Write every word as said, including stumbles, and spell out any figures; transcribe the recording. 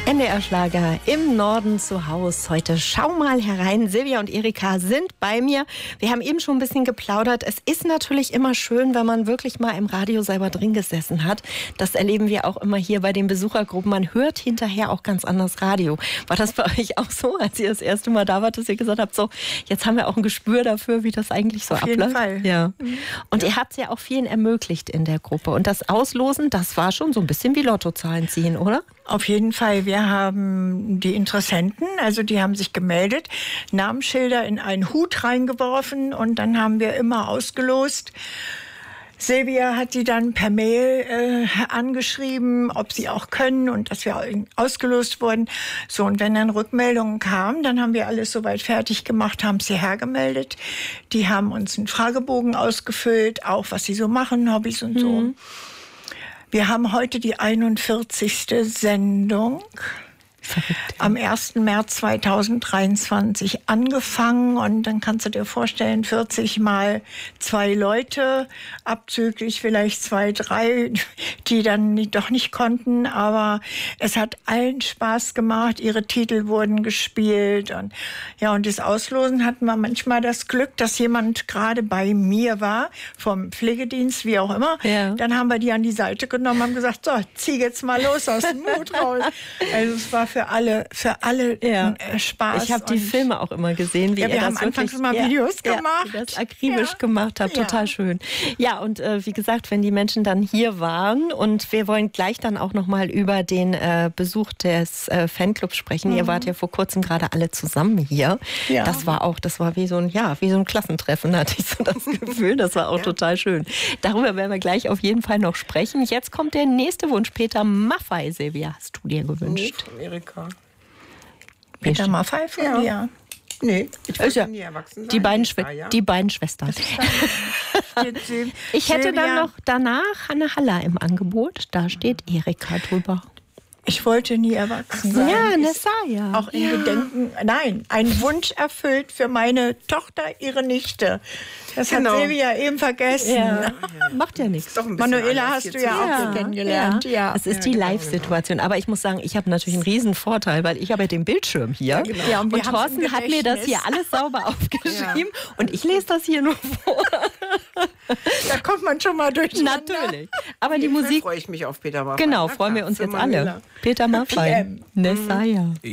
N D R-Schlager im Norden zu Haus. Heute schau mal herein. Silvia und Erika sind bei mir. Wir haben eben schon ein bisschen geplaudert. Es ist natürlich immer schön, wenn man wirklich mal im Radio selber drin gesessen hat. Das erleben wir auch immer hier bei den Besuchergruppen. Man hört hinterher auch ganz anders Radio. War das bei euch auch so, als ihr das erste Mal da wart, dass ihr gesagt habt, so, jetzt haben wir auch ein Gespür dafür, wie das eigentlich so abläuft? Auf jeden Fall. Ja. Und ihr habt es ja auch vielen ermöglicht in der Gruppe. Und das Auslosen, das war schon so ein bisschen wie Lottozahlen ziehen, oder? Auf jeden Fall. Wir haben die Interessenten, also die haben sich gemeldet, Namensschilder in einen Hut reingeworfen und dann haben wir immer ausgelost. Silvia hat sie dann per Mail äh, angeschrieben, ob sie auch können und dass wir ausgelost wurden. So, und wenn dann Rückmeldungen kamen, dann haben wir alles soweit fertig gemacht, haben sie hergemeldet. Die haben uns einen Fragebogen ausgefüllt, auch was sie so machen, Hobbys und so. Mhm. Wir haben heute die einundvierzigste Sendung. Verrückt. Am ersten März zweitausenddreiundzwanzig angefangen und dann kannst du dir vorstellen, vierzig mal zwei Leute, abzüglich vielleicht zwei, drei, die dann nicht, doch nicht konnten, aber es hat allen Spaß gemacht, ihre Titel wurden gespielt und ja, und das Auslosen hatten wir manchmal das Glück, dass jemand gerade bei mir war, vom Pflegedienst, wie auch immer, ja. Dann haben wir die an die Seite genommen, haben gesagt, so, zieh jetzt mal los aus dem Mut raus. Also es war für alle, für alle ja. Spaß. Ich habe die Filme auch immer gesehen, wie ja, ihr wir das haben anfangs wirklich, mal ja, Videos ja, gemacht. Wie das akribisch ja. gemacht habt, total ja. schön. Ja, und äh, wie gesagt, wenn die Menschen dann hier waren und wir wollen gleich dann auch nochmal über den äh, Besuch des äh, Fanclubs sprechen. Mhm. Ihr wart ja vor kurzem gerade alle zusammen hier. Ja. Das war auch, das war wie so ein, ja, wie so ein Klassentreffen, hatte ich so das Gefühl. Das war auch ja. total schön. Darüber werden wir gleich auf jeden Fall noch sprechen. Jetzt kommt der nächste Wunsch. Peter Maffay, Silvia, hast du dir gewünscht? Oh, Erika. Peter Maffay von ja. dir? Nee, ich wollte ja nie erwachsen sein. Die beiden, Schwe- ja. die beiden Schwestern. Ich hätte dann noch danach Hanne Haller im Angebot. Da steht Erika drüber. Ich wollte nie erwachsen sein. Ja, Nessaya. Auch in ja. Gedenken, nein, ein Wunsch erfüllt für meine Tochter, ihre Nichte. Das genau. hat Silvia eben vergessen. Ja. Ja. Macht ja nichts. Manuela hast du ja, ja auch kennengelernt. Ja. Ja. Es ist die Live-Situation. Aber ich muss sagen, ich habe natürlich einen riesen Vorteil, weil ich habe ja den Bildschirm hier. Ja, genau. ja, und und Thorsten hat mir das hier alles sauber aufgeschrieben. Ja. Und ich lese das hier nur vor. Da kommt man schon mal durch. Natürlich. Aber die Musik... freue ich mich auf Peter Maffay. Genau, freuen wir uns jetzt alle. Peter Maffay. Nessaya.